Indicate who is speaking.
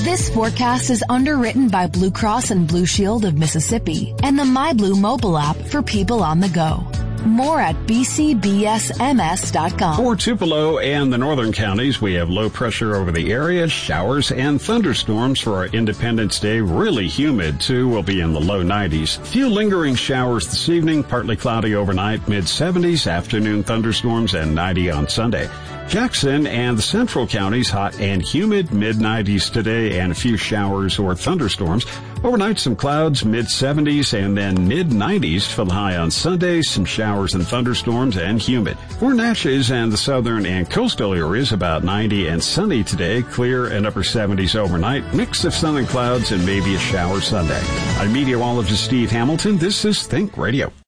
Speaker 1: This forecast is underwritten by Blue Cross and Blue Shield of Mississippi and the MyBlue mobile app for people on the go. More at bcbsms.com.
Speaker 2: For Tupelo and the northern counties, we have low pressure over the area, showers and thunderstorms for our Independence Day. Really humid, too. We'll be in the low 90s. Few lingering showers this evening, partly cloudy overnight, mid-70s, afternoon thunderstorms, and 90 on Sunday. Jackson and the central counties, hot and humid, mid-90s today, and a few showers or thunderstorms. Overnight, some clouds, mid-70s, and then mid-90s for the high on Sunday. Some showers and thunderstorms and humid. For Natchez and the southern and coastal areas, about 90 and sunny today. Clear and upper 70s overnight. Mix of sun and clouds and maybe a shower Sunday. I'm meteorologist Steve Hamilton. This is Think Radio.